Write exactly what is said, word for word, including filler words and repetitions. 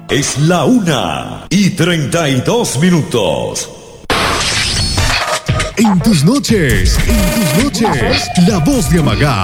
Es la una y treinta y dos minutos. En tus noches, en tus noches, la voz de Amagá